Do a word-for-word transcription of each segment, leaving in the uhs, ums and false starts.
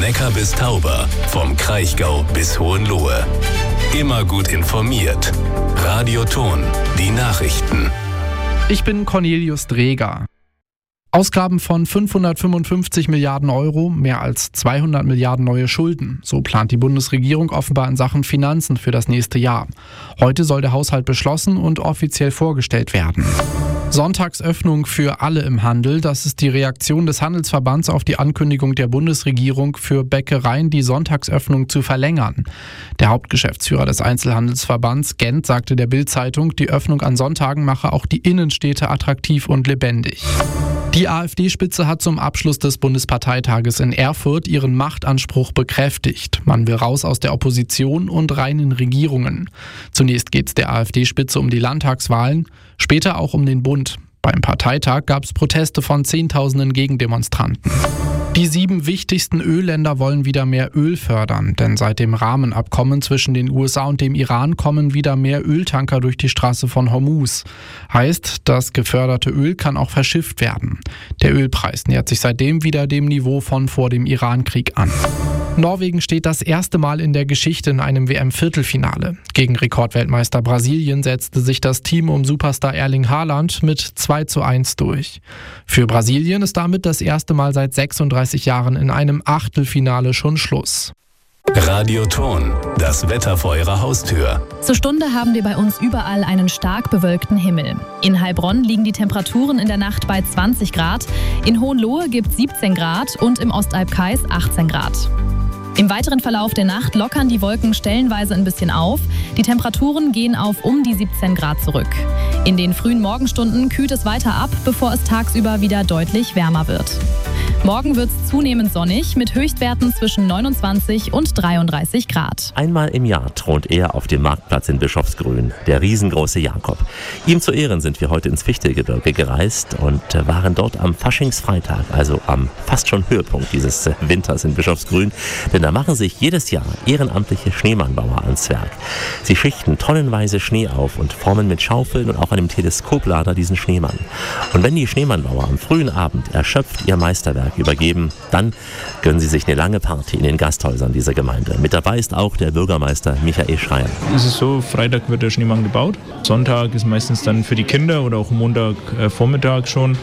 Neckar bis Tauber, vom Kraichgau bis Hohenlohe. Immer gut informiert. Radio Thon, die Nachrichten. Ich bin Cornelius Dreger. Ausgaben von fünfhundertfünfundfünfzig Milliarden Euro, mehr als zweihundert Milliarden neue Schulden. So plant die Bundesregierung offenbar in Sachen Finanzen für das nächste Jahr. Heute soll der Haushalt beschlossen und offiziell vorgestellt werden. Sonntagsöffnung für alle im Handel. Das ist die Reaktion des Handelsverbands auf die Ankündigung der Bundesregierung, für Bäckereien die Sonntagsöffnung zu verlängern. Der Hauptgeschäftsführer des Einzelhandelsverbands Gent sagte der Bild-Zeitung, die Öffnung an Sonntagen mache auch die Innenstädte attraktiv und lebendig. Die AfD-Spitze hat zum Abschluss des Bundesparteitages in Erfurt ihren Machtanspruch bekräftigt. Man will raus aus der Opposition und rein in Regierungen. Zunächst geht es der AfD-Spitze um die Landtagswahlen, später auch um den Bund. Beim Parteitag gab es Proteste von Zehntausenden Gegendemonstranten. Die sieben wichtigsten Ölländer wollen wieder mehr Öl fördern, denn seit dem Rahmenabkommen zwischen den U S A und dem Iran kommen wieder mehr Öltanker durch die Straße von Hormuz. Heißt, das geförderte Öl kann auch verschifft werden. Der Ölpreis nähert sich seitdem wieder dem Niveau von vor dem Irankrieg an. Norwegen steht das erste Mal in der Geschichte in einem W M-Viertelfinale. Gegen Rekordweltmeister Brasilien setzte sich das Team um Superstar Erling Haaland mit zwei zu eins durch. Für Brasilien ist damit das erste Mal seit sechsunddreißig Jahren in einem Achtelfinale schon Schluss. Radio Thon, das Wetter vor Ihrer Haustür. Zur Stunde haben wir bei uns überall einen stark bewölkten Himmel. In Heilbronn liegen die Temperaturen in der Nacht bei zwanzig Grad, in Hohenlohe gibt es siebzehn Grad und im Ostalbkreis achtzehn Grad. Im weiteren Verlauf der Nacht lockern die Wolken stellenweise ein bisschen auf. Die Temperaturen gehen auf um die siebzehn Grad zurück. In den frühen Morgenstunden kühlt es weiter ab, bevor es tagsüber wieder deutlich wärmer wird. Morgen wird es zunehmend sonnig mit Höchstwerten zwischen neunundzwanzig und dreiunddreißig Grad. Einmal im Jahr thront er auf dem Marktplatz in Bischofsgrün, der riesengroße Jakob. Ihm zu Ehren sind wir heute ins Fichtelgebirge gereist und waren dort am Faschingsfreitag, also am fast schon Höhepunkt dieses Winters in Bischofsgrün. Denn da machen sich jedes Jahr ehrenamtliche Schneemannbauer ans Werk. Sie schichten tonnenweise Schnee auf und formen mit Schaufeln und auch einem Teleskoplader diesen Schneemann. Und wenn die Schneemannbauer am frühen Abend erschöpft ihr Meisterwerk übergeben, dann gönnen sie sich eine lange Party in den Gasthäusern dieser Gemeinde. Mit dabei ist auch der Bürgermeister Michael Schreier. Es ist so, Freitag wird der Schneemann gebaut. Sonntag ist meistens dann für die Kinder oder auch Montagvormittag äh, schon.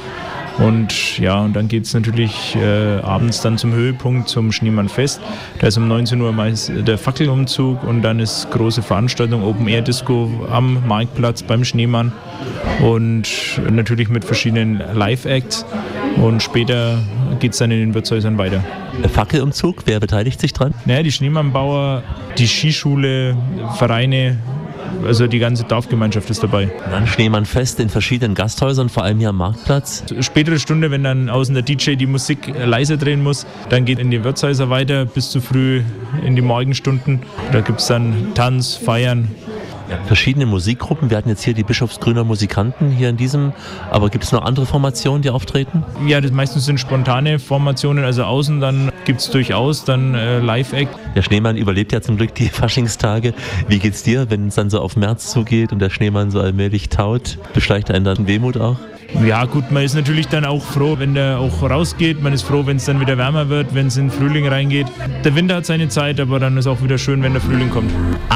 Und ja, und dann geht es natürlich äh, abends dann zum Höhepunkt, zum Schneemannfest. Da ist um neunzehn Uhr meist der Fackelumzug und dann ist große Veranstaltung, Open-Air-Disco am Marktplatz beim Schneemann und natürlich mit verschiedenen Live-Acts. Und später geht es dann in den Wirtshäusern weiter. Fackelumzug, wer beteiligt sich dran? Naja, die Schneemannbauer, die Skischule, Vereine, also die ganze Dorfgemeinschaft ist dabei. Dann Schneemannfest in verschiedenen Gasthäusern, vor allem hier am Marktplatz. Spätere Stunde, wenn dann außen der D J die Musik leise drehen muss, dann geht in die Wirtshäuser weiter bis zu früh in die Morgenstunden. Da gibt es dann Tanz, Feiern. Ja, verschiedene Musikgruppen. Wir hatten jetzt hier die Bischofsgrüner Musikanten hier in diesem, aber gibt es noch andere Formationen, die auftreten? Ja, das meistens sind spontane Formationen, also außen dann gibt es durchaus dann äh, Live-Act. Der Schneemann überlebt ja zum Glück die Faschingstage. Wie geht's dir, wenn es dann so auf März zugeht und der Schneemann so allmählich taut? Beschleicht einen dann Wehmut auch? Ja gut, man ist natürlich dann auch froh, wenn der auch rausgeht. Man ist froh, wenn es dann wieder wärmer wird, wenn es in den Frühling reingeht. Der Winter hat seine Zeit, aber dann ist auch wieder schön, wenn der Frühling kommt.